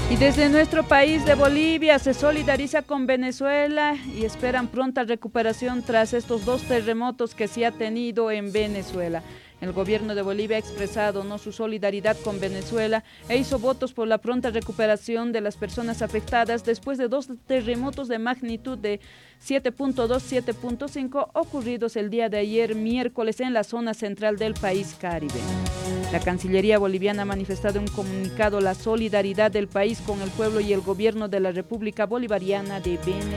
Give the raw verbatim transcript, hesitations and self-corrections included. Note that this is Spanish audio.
Y desde nuestro país de Bolivia se solidariza con Venezuela y esperan pronta recuperación tras estos dos terremotos que se ha tenido en Venezuela. El gobierno de Bolivia ha expresado ¿no? su solidaridad con Venezuela e hizo votos por la pronta recuperación de las personas afectadas después de dos terremotos de magnitud de siete punto dos, siete punto cinco ocurridos el día de ayer miércoles en la zona central del país caribeño. La Cancillería boliviana ha manifestado en un comunicado la solidaridad del país con el pueblo y el gobierno de la República Bolivariana de Venezuela.